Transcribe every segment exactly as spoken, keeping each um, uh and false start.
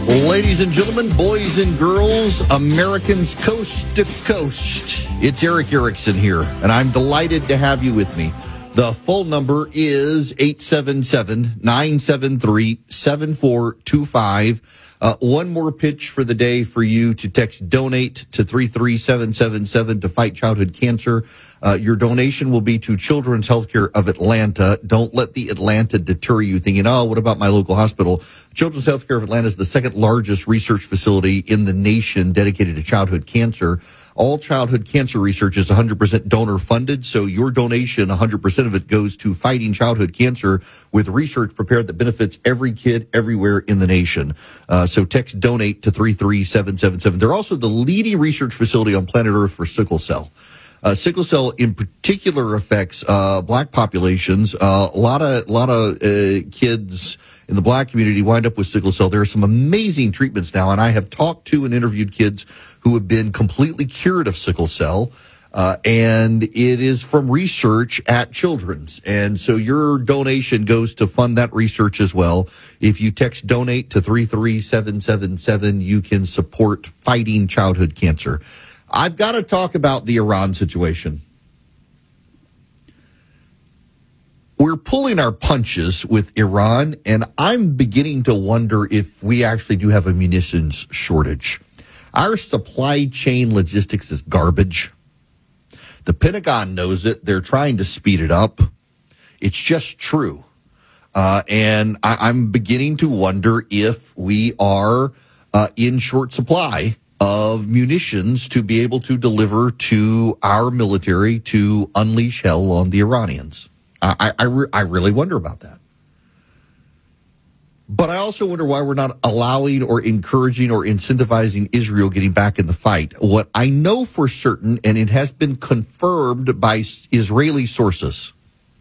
Ladies and gentlemen, boys and girls, Americans coast to coast, it's Erick Erickson here, and I'm delighted to have you with me. The phone number is eight seven seven, nine seven three, seven four two five. Uh, one more pitch for the day for you to text donate to three three seven seven seven to fight childhood cancer. Uh, your donation will be to Children's Healthcare of Atlanta. Don't let the Atlanta deter you thinking, oh, what about my local hospital? Children's Healthcare of Atlanta is the second largest research facility in the nation dedicated to childhood cancer. All childhood cancer research is one hundred percent donor funded, so your donation, one hundred percent of it goes to fighting childhood cancer with research prepared that benefits every kid everywhere in the nation. Uh, so text donate to three three seven seven seven. They're also the leading research facility on planet Earth for sickle cell. Uh, sickle cell in particular affects uh, black populations. Uh, a lot of, lot of uh, kids in the black community wind up with sickle cell. There are some amazing treatments now, and I have talked to and interviewed kids who have been completely cured of sickle cell, uh, and it is from research at Children's. And so your donation goes to fund that research as well. If you text donate to three three seven seven seven, you can support fighting childhood cancer. I've got to talk about the Iran situation. We're pulling our punches with Iran, and I'm beginning to wonder if we actually do have a munitions shortage. Our supply chain logistics is garbage. The Pentagon knows it. They're trying to speed it up. It's just true. Uh, and I, I'm beginning to wonder if we are uh, in short supply of munitions to be able to deliver to our military to unleash hell on the Iranians. I, I, re- I really wonder about that. But I also wonder why we're not allowing or encouraging or incentivizing Israel getting back in the fight. What I know for certain, and it has been confirmed by Israeli sources,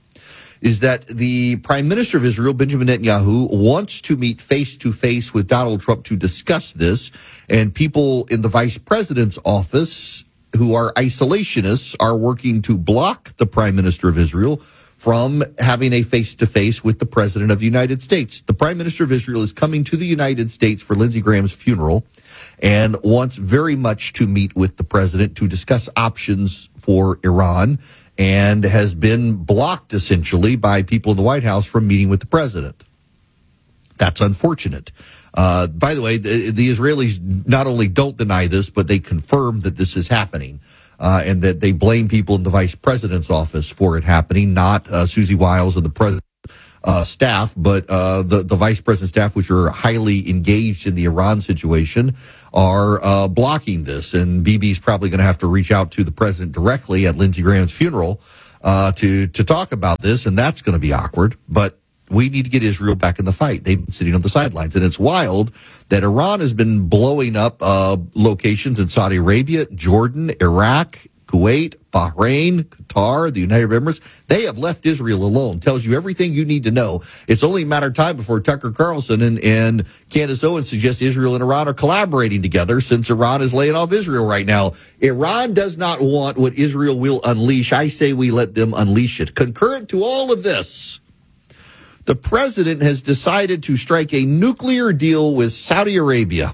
is that the Prime Minister of Israel, Benjamin Netanyahu, wants to meet face-to-face with Donald Trump to discuss this, and people in the Vice President's office who are isolationists are working to block the Prime Minister of Israel from having a face-to-face with the President of the United States. The Prime Minister of Israel is coming to the United States for Lindsey Graham's funeral and wants very much to meet with the President to discuss options for Iran, and has been blocked essentially by people in the White House from meeting with the President. That's unfortunate. Uh, by the way, the, the Israelis not only don't deny this, but they confirm that this is happening. Uh, and that they blame people in the Vice President's office for it happening, not uh, Susie Wiles and the President uh, staff, but uh, the, the Vice President staff, which are highly engaged in the Iran situation, are uh, blocking this. And Bibi's probably going to have to reach out to the President directly at Lindsey Graham's funeral uh, to, to talk about this, and that's going to be awkward. But we need to get Israel back in the fight. They've been sitting on the sidelines. And it's wild that Iran has been blowing up uh, locations in Saudi Arabia, Jordan, Iraq, Kuwait, Bahrain, Qatar, the United Arab Emirates. They have left Israel alone. Tells you everything you need to know. It's only a matter of time before Tucker Carlson and, and Candace Owens suggest Israel and Iran are collaborating together, since Iran is laying off Israel right now. Iran does not want what Israel will unleash. I say we let them unleash it. Concurrent to all of this, the president has decided to strike a nuclear deal with Saudi Arabia.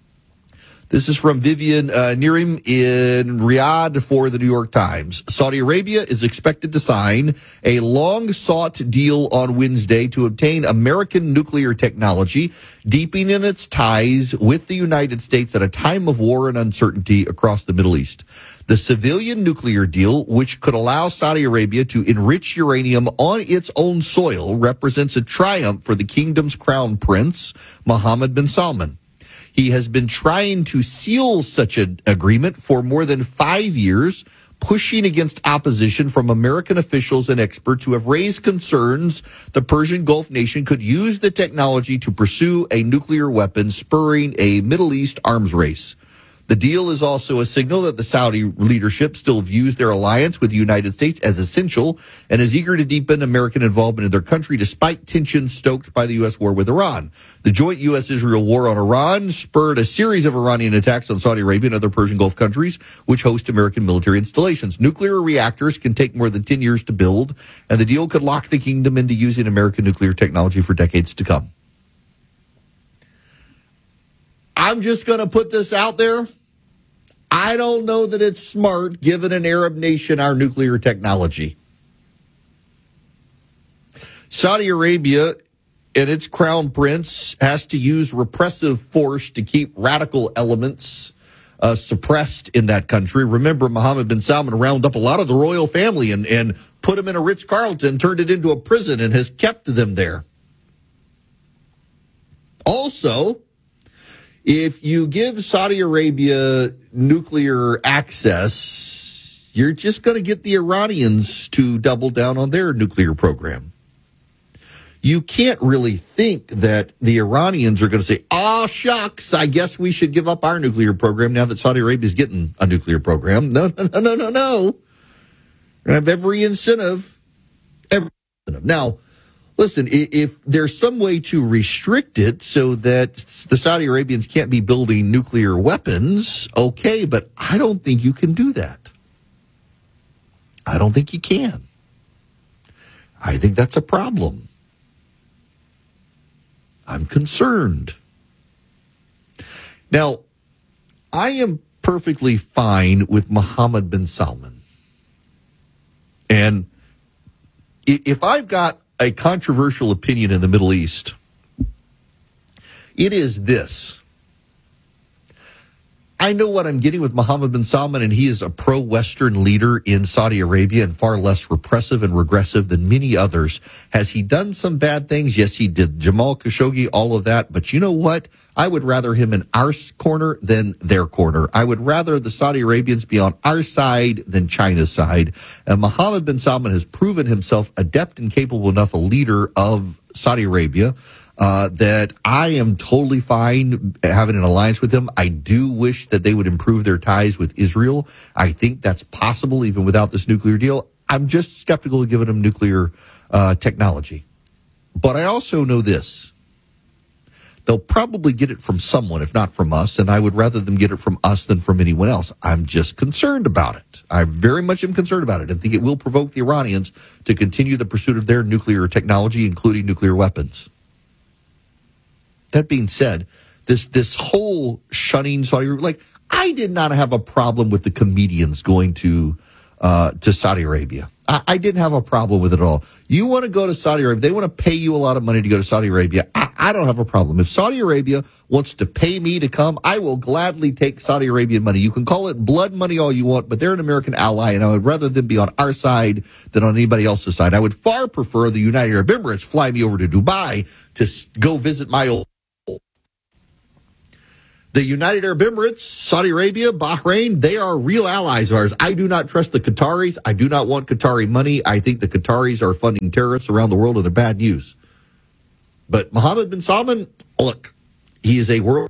This is from Vivian uh, Nirim in Riyadh for the New York Times. Saudi Arabia is expected to sign a long-sought deal on Wednesday to obtain American nuclear technology, deepening its ties with the United States at a time of war and uncertainty across the Middle East. The civilian nuclear deal, which could allow Saudi Arabia to enrich uranium on its own soil, represents a triumph for the kingdom's crown prince, Mohammed bin Salman. He has been trying to seal such an agreement for more than five years, pushing against opposition from American officials and experts who have raised concerns the Persian Gulf nation could use the technology to pursue a nuclear weapon, spurring a Middle East arms race. The deal is also a signal that the Saudi leadership still views their alliance with the United States as essential and is eager to deepen American involvement in their country despite tensions stoked by the U S war with Iran. The joint U S Israel war on Iran spurred a series of Iranian attacks on Saudi Arabia and other Persian Gulf countries, which host American military installations. Nuclear reactors can take more than ten years to build, and the deal could lock the kingdom into using American nuclear technology for decades to come. I'm just going to put this out there. I don't know that it's smart giving an Arab nation our nuclear technology. Saudi Arabia and its crown prince has to use repressive force to keep radical elements uh, suppressed in that country. Remember, Mohammed bin Salman rounded up a lot of the royal family and, and put them in a Ritz-Carlton, turned it into a prison, and has kept them there. Also, if you give Saudi Arabia nuclear access, you're just going to get the Iranians to double down on their nuclear program. You can't really think that the Iranians are going to say, oh, shucks, I guess we should give up our nuclear program now that Saudi Arabia is getting a nuclear program. No, no, no, no, no, no. I have every incentive. Every incentive. Now, listen, if there's some way to restrict it so that the Saudi Arabians can't be building nuclear weapons, okay, but I don't think you can do that. I don't think you can. I think that's a problem. I'm concerned. Now, I am perfectly fine with Mohammed bin Salman. And if I've got a controversial opinion in the Middle East, it is this. I know what I'm getting with Mohammed bin Salman, and he is a pro-Western leader in Saudi Arabia and far less repressive and regressive than many others. Has he done some bad things? Yes, he did. Jamal Khashoggi, all of that. But you know what? I would rather him in our corner than their corner. I would rather the Saudi Arabians be on our side than China's side. And Mohammed bin Salman has proven himself adept and capable enough a leader of Saudi Arabia Uh, that I am totally fine having an alliance with them. I do wish that they would improve their ties with Israel. I think that's possible even without this nuclear deal. I'm just skeptical of giving them nuclear uh, technology. But I also know this. They'll probably get it from someone, if not from us, and I would rather them get it from us than from anyone else. I'm just concerned about it. I very much am concerned about it and think it will provoke the Iranians to continue the pursuit of their nuclear technology, including nuclear weapons. That being said, this this whole shunning Saudi Arabia, like, I did not have a problem with the comedians going to uh, to Saudi Arabia. I, I didn't have a problem with it at all. You want to go to Saudi Arabia, they want to pay you a lot of money to go to Saudi Arabia. I, I don't have a problem. If Saudi Arabia wants to pay me to come, I will gladly take Saudi Arabian money. You can call it blood money all you want, but they're an American ally, and I would rather them be on our side than on anybody else's side. I would far prefer the United Arab Emirates fly me over to Dubai to go visit my old The United Arab Emirates, Saudi Arabia, Bahrain, they are real allies of ours. I do not trust the Qataris. I do not want Qatari money. I think the Qataris are funding terrorists around the world, and they're bad news. But Mohammed bin Salman, look, he is a world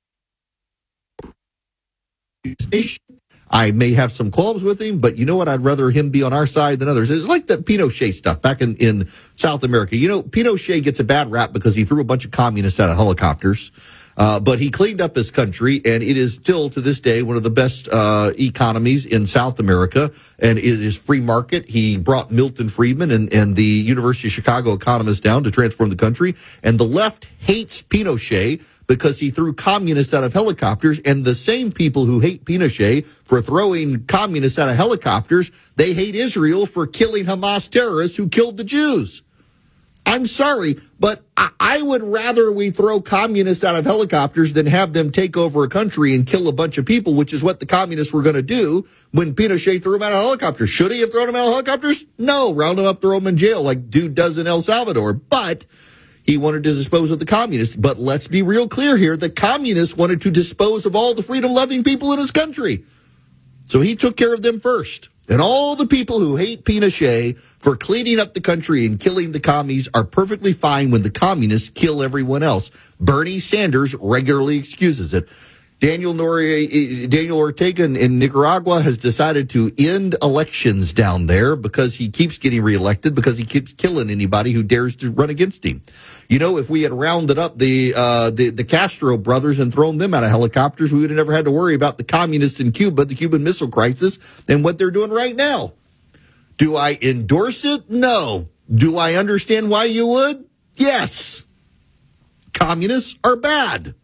nation. I may have some qualms with him, but you know what? I'd rather him be on our side than others. It's like the Pinochet stuff back in, in South America. You know, Pinochet gets a bad rap because he threw a bunch of communists out of helicopters. Uh, but he cleaned up his country, and it is still, to this day, one of the best uh, economies in South America, and it is free market. He brought Milton Friedman and, and the University of Chicago economists down to transform the country, and the left hates Pinochet because he threw communists out of helicopters, and the same people who hate Pinochet for throwing communists out of helicopters, they hate Israel for killing Hamas terrorists who killed the Jews. I'm sorry, but I would rather we throw communists out of helicopters than have them take over a country and kill a bunch of people, which is what the communists were going to do when Pinochet threw them out of helicopters. Should he have thrown them out of helicopters? No, round them up, throw them in jail like dude does in El Salvador. But he wanted to dispose of the communists. But let's be real clear here. The communists wanted to dispose of all the freedom-loving people in his country. So he took care of them first. And all the people who hate Pinochet for cleaning up the country and killing the commies are perfectly fine when the communists kill everyone else. Bernie Sanders regularly excuses it. Daniel Noriega, Daniel Ortega in, in Nicaragua has decided to end elections down there because he keeps getting reelected, because he keeps killing anybody who dares to run against him. You know, if we had rounded up the, uh, the, the Castro brothers and thrown them out of helicopters, we would have never had to worry about the communists in Cuba, the Cuban Missile Crisis, and what they're doing right now. Do I endorse it? No. Do I understand why you would? Yes. Communists are bad.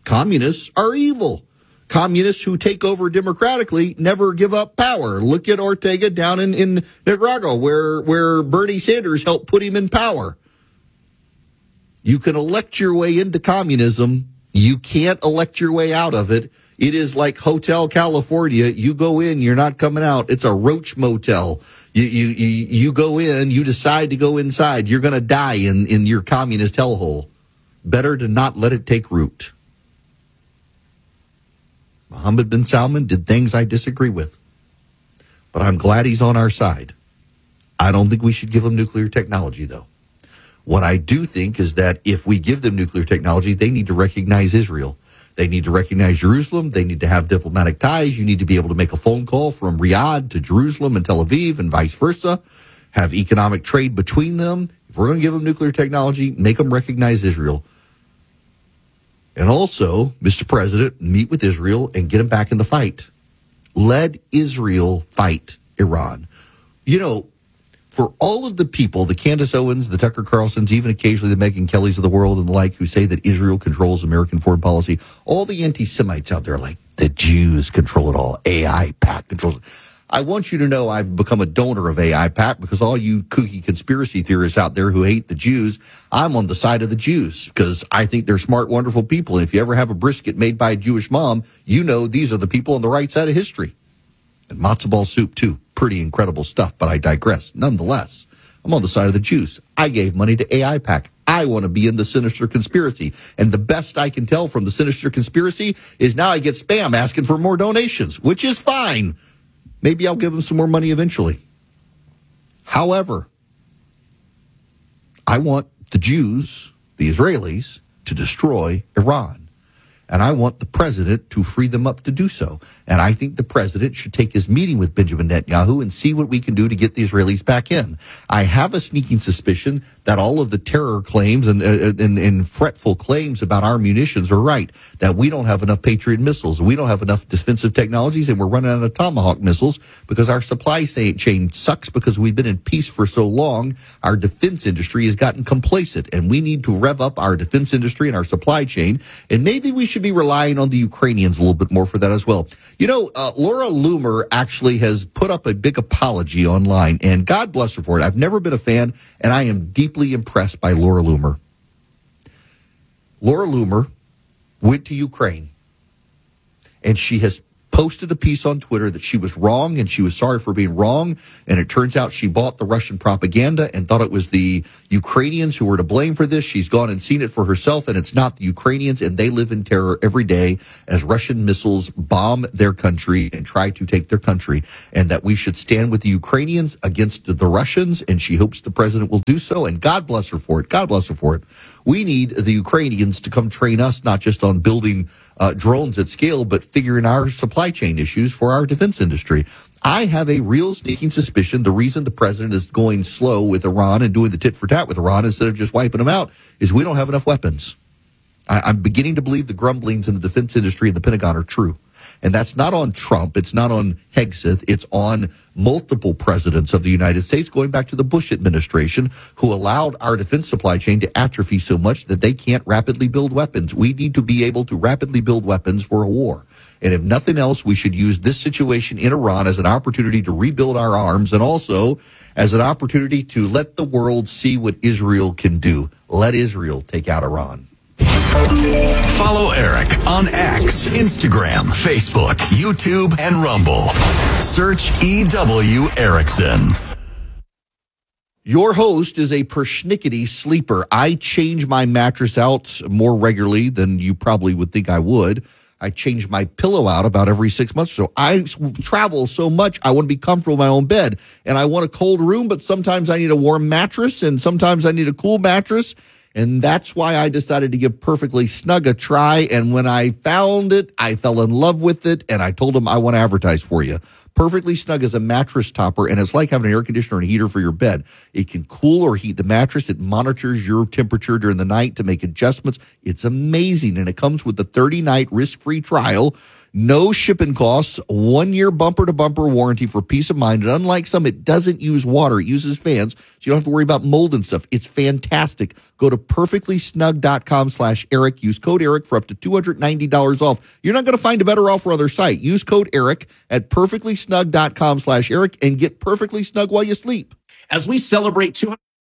Communists are evil. Communists who take over democratically never give up power. Look at Ortega down in, in Nicaragua, where, where Bernie Sanders helped put him in power. You can elect your way into communism. You can't elect your way out of it. It is like Hotel California. You go in, you're not coming out. It's a roach motel. You, you, you, you go in, you decide to go inside. You're going to die in, in your communist hellhole. Better to not let it take root. Mohammed bin Salman did things I disagree with, but I'm glad he's on our side. I don't think we should give him nuclear technology, though. What I do think is that if we give them nuclear technology, they need to recognize Israel. They need to recognize Jerusalem. They need to have diplomatic ties. You need to be able to make a phone call from Riyadh to Jerusalem and Tel Aviv and vice versa. Have economic trade between them. If we're going to give them nuclear technology, make them recognize Israel. And also, Mister President, meet with Israel and get them back in the fight. Let Israel fight Iran. You know, for all of the people, the Candace Owens, the Tucker Carlsons, even occasionally the Megyn Kellys of the world and the like, who say that Israel controls American foreign policy, all the anti-Semites out there like, the Jews control it all. A I PAC controls it. I want you to know I've become a donor of A I PAC because all you kooky conspiracy theorists out there who hate the Jews, I'm on the side of the Jews because I think they're smart, wonderful people. And if you ever have a brisket made by a Jewish mom, you know these are the people on the right side of history. And matzo ball soup, too. Pretty incredible stuff, but I digress. Nonetheless, I'm on the side of the Jews. I gave money to A I PAC. I want to be in the sinister conspiracy. And the best I can tell from the sinister conspiracy is now I get spam asking for more donations, which is fine. Maybe I'll give them some more money eventually. However, I want the Jews, the Israelis, to destroy Iran. And I want the president to free them up to do so. And I think the president should take his meeting with Benjamin Netanyahu and see what we can do to get the Israelis back in. I have a sneaking suspicion that all of the terror claims and, uh, and, and fretful claims about our munitions are right, that we don't have enough Patriot missiles, we don't have enough defensive technologies, and we're running out of Tomahawk missiles because our supply chain sucks because we've been in peace for so long. Our defense industry has gotten complacent, and we need to rev up our defense industry and our supply chain, and maybe we should be relying on the Ukrainians a little bit more for that as well. You know, uh, Laura Loomer actually has put up a big apology online, and God bless her for it. I've never been a fan, and I am deeply impressed by Laura Loomer. Laura Loomer went to Ukraine, and she has posted a piece on Twitter that she was wrong and she was sorry for being wrong. And it turns out she bought the Russian propaganda and thought it was the Ukrainians who were to blame for this. She's gone and seen it for herself, and it's not the Ukrainians, and they live in terror every day as Russian missiles bomb their country and try to take their country, and that we should stand with the Ukrainians against the Russians, and she hopes the president will do so, and God bless her for it. God bless her for it. We need the Ukrainians to come train us, not just on building uh, drones at scale, but figuring our supply chain issues for our defense industry. I have a real sneaking suspicion the reason the president is going slow with Iran and doing the tit for tat with Iran instead of just wiping them out is we don't have enough weapons. I, I'm beginning to believe the grumblings in the defense industry and the Pentagon are true. And that's not on Trump. It's not on Hegseth. It's on multiple presidents of the United States, going back to the Bush administration, who allowed our defense supply chain to atrophy so much that they can't rapidly build weapons. We need to be able to rapidly build weapons for a war. And if nothing else, we should use this situation in Iran as an opportunity to rebuild our arms, and also as an opportunity to let the world see what Israel can do. Let Israel take out Iran. Follow Eric on X, Instagram, Facebook, YouTube, and Rumble. Search E W Erickson. Your host is a persnickety sleeper. I change my mattress out more regularly than you probably would think I would. I change my pillow out about every six months or so. I travel so much, I want to be comfortable in my own bed. And I want a cold room, but sometimes I need a warm mattress, and sometimes I need a cool mattress. And that's why I decided to give Perfectly Snug a try. And when I found it, I fell in love with it. And I told them I want to advertise for you. Perfectly Snug is a mattress topper, and it's like having an air conditioner and a heater for your bed. It can cool or heat the mattress. It monitors your temperature during the night to make adjustments. It's amazing, and it comes with a thirty-night risk-free trial. No shipping costs, one-year bumper-to-bumper warranty for peace of mind. And unlike some, it doesn't use water. It uses fans, so you don't have to worry about mold and stuff. It's fantastic. Go to perfectlysnug.com slash Eric. Use code Eric for up to two hundred ninety dollars off. You're not going to find a better offer on their site. Use code Eric at perfectlysnug.com slash Eric and get perfectly snug while you sleep. As we celebrate two hundred...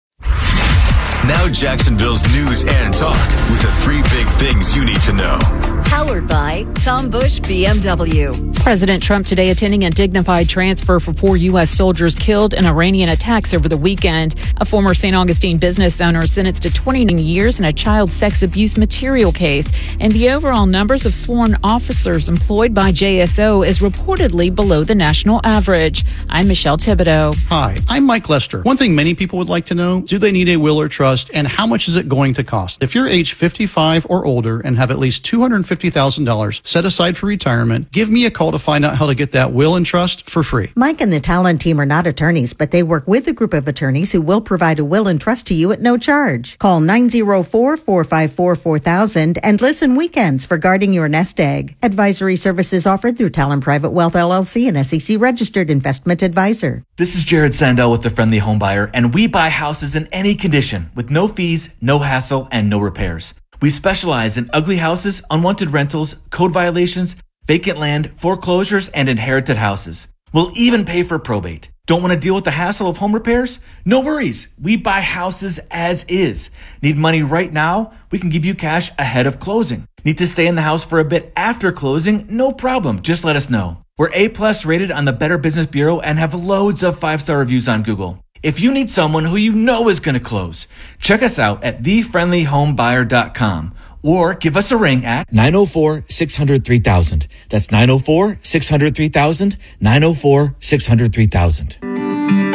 Now Jacksonville's news and talk with the three big things you need to know. Powered by Tom Bush B M W. President Trump today attending a dignified transfer for four U S soldiers killed in Iranian attacks over the weekend. A former Saint Augustine business owner sentenced to twenty-nine years in a child sex abuse material case. And the overall numbers of sworn officers employed by J S O is reportedly below the national average. I'm Michelle Thibodeau. Hi, I'm Mike Lester. One thing many people would like to know, do they need a will or trust, and how much is it going to cost? If you're age fifty-five or older and have at least two hundred fifty thousand dollars set aside for retirement, give me a call to find out how to get that will and trust for free. Mike and the Talon team are not attorneys, but they work with a group of attorneys who will provide a will and trust to you at no charge. Call nine oh four, four five four, four thousand and listen weekends for guarding your nest egg. Advisory services offered through Talon Private Wealth L L C, an S E C registered investment advisor. This is Jared Sandell with The Friendly Home Buyer, and we buy houses in any condition with no fees, no hassle, and no repairs. We specialize in ugly houses, unwanted rentals, code violations, vacant land, foreclosures, and inherited houses. We'll even pay for probate. Don't want to deal with the hassle of home repairs? No worries. We buy houses as is. Need money right now? We can give you cash ahead of closing. Need to stay in the house for a bit after closing? No problem. Just let us know. We're A-plus rated on the Better Business Bureau and have loads of five-star reviews on Google. If you need someone who you know is going to close, check us out at the friendly home buyer dot com or give us a ring at nine oh four, six hundred, three thousand. That's nine oh four, six hundred, three thousand, nine oh four, six hundred, three thousand.